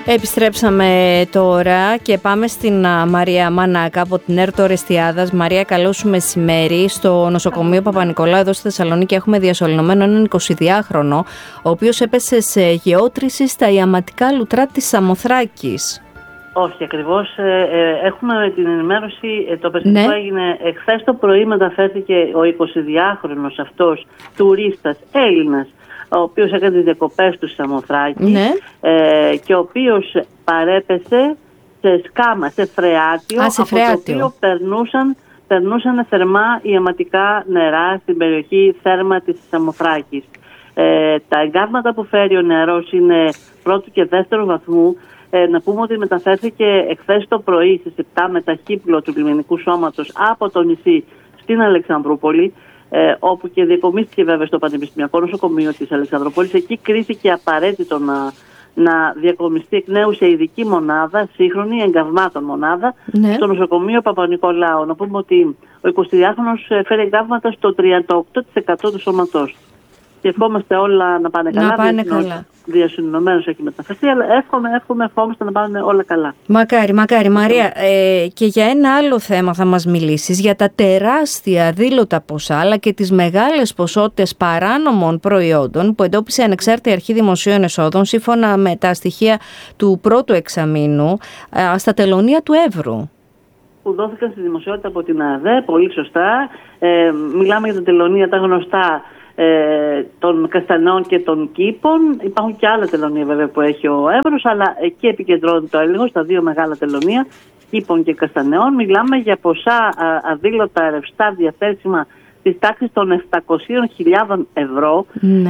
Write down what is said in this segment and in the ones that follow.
Επιστρέψαμε τώρα και πάμε στην Μαρία Μανάκα από την ΕΡΤ Ορεστιάδας. Μαρία, καλό σου μεσημέρι. Στο νοσοκομείο Παπα-Νικολάου εδώ στη Θεσσαλονίκη έχουμε διασωληνωμένο έναν 22χρονο, ο οποίος έπεσε σε γεώτρηση στα ιαματικά λουτρά της Σαμοθράκης. Όχι, ακριβώς. Έχουμε την ενημέρωση. Το περιστατικό έγινε εχθές το πρωί. Μεταφέρθηκε ο 22χρονος αυτός τουρίστας Έλληνας, ο οποίος έκανε τις διακοπές του στη Σαμοθράκη, και ο οποίος παρέπεσε σε σκάμα, σε φρεάτιο, από το οποίο περνούσαν θερμά ιαματικά νερά στην περιοχή Θέρμα της Σαμοθράκης. Τα εγκάβματα που φέρει ο νεαρός είναι πρώτου και δεύτερου βαθμού. Να πούμε ότι μεταφέρθηκε εχθές το πρωί στις 7 με ταχύπλο του λιμενικού σώματος από το νησί στην Αλεξανδρούπολη, όπου και διεκομίστηκε βέβαια στο Πανεπιστημιακό Νοσοκομείο της Αλεξανδρούπολης. Εκεί κρίθηκε απαραίτητο να διακομιστεί εκ νέου σε ειδική μονάδα, σύγχρονη εγκαυμάτων μονάδα, στο νοσοκομείο Παπα-Νικολάου. Να πούμε ότι ο 22χρονος φέρει εγκαύματα στο 38% του σώματός. Και ευχόμαστε όλα να πάνε καλά. Διασυνδεμένος έχει μεταφερθεί, αλλά ευχόμαστε να πάνε όλα καλά. Μακάρι. Μαρία, και για ένα άλλο θέμα θα μας μιλήσεις, για τα τεράστια αδήλωτα ποσά αλλά και τις μεγάλες ποσότητες παράνομων προϊόντων που εντόπισε ανεξάρτητη αρχή δημοσίων εσόδων σύμφωνα με τα στοιχεία του πρώτου εξαμήνου στα τελωνεία του Εύρου. Που δόθηκαν στη δημοσιότητα από την ΑΔΕ, πολύ σωστά. Μιλάμε για τα τελωνεία τα γνωστά των Καστανών και των Κήπων. Υπάρχουν και άλλα τελωνία βέβαια που έχει ο Εύρος, αλλά εκεί επικεντρώνεται το έλεγχο στα δύο μεγάλα τελωνία, Κήπων και Καστανεών. Μιλάμε για ποσά αδήλωτα ρευστά διαθέσιμα της τάξης των 700.000 ευρώ,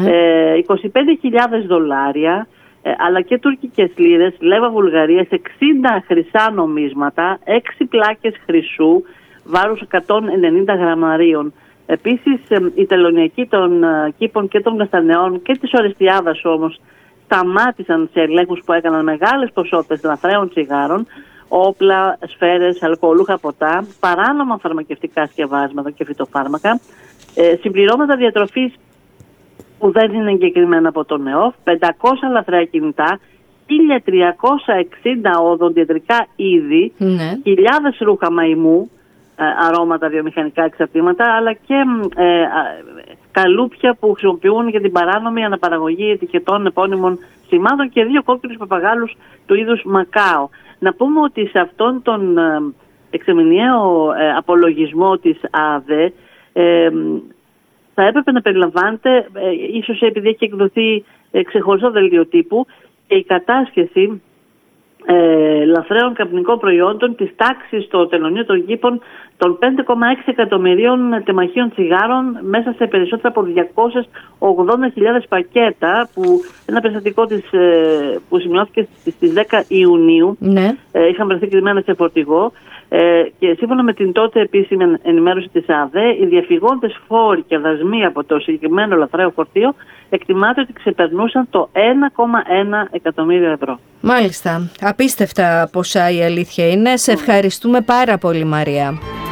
25.000 δολάρια, αλλά και τουρκικές λίρες, λέβα Βουλγαρίας, 60 χρυσά νομίσματα, 6 πλάκες χρυσού βάρους 190 γραμμαρίων. Επίσης, οι τελωνιακοί των Κήπων και των Καστανεών και της Ορεστιάδας όμως σταμάτησαν σε ελέγχους που έκαναν μεγάλες ποσότητες λαθρέων τσιγάρων, όπλα, σφαίρες, αλκοολούχα ποτά, παράνομα φαρμακευτικά σκευάσματα και φυτοφάρμακα, συμπληρώματα διατροφής που δεν είναι εγκεκριμένα από τον ΕΟΦ, 500 λαθρέα κινητά, 1.360 οδοντιατρικά είδη, χιλιάδες ρούχα μαϊμού, αρώματα, βιομηχανικά εξαρτήματα, αλλά και καλούπια που χρησιμοποιούν για την παράνομη αναπαραγωγή ετικετών επώνυμων σημάτων και 2 κόκκινους παπαγάλους του είδους Μακάο. Να πούμε ότι σε αυτόν τον εξαμηνιαίο απολογισμό της ΑΔΕ θα έπρεπε να περιλαμβάνεται, ίσως επειδή έχει εκδοθεί ξεχωριστό δελτίο τύπου, και η κατάσχεση λαθρέων καπνικών προϊόντων της τάξης στο τελωνείο των Κήπων των 5,6 εκατομμυρίων τεμαχίων τσιγάρων μέσα σε περισσότερα από 280.000 πακέτα, που ένα περιστατικό που σημειώθηκε στις 10 Ιουνίου είχαν βρεθεί κρυμμένα σε φορτηγό, και σύμφωνα με την τότε επίσημη ενημέρωση της ΑΔΕ, οι διαφυγόντες φόροι και δασμοί από το συγκεκριμένο λαθρέο φορτίο εκτιμάται ότι ξεπερνούσαν το 1,1 εκατομμύριο ευρώ. Μάλιστα. Απίστευτα ποσά η αλήθεια είναι. Σε ευχαριστούμε πάρα πολύ, Μαρία.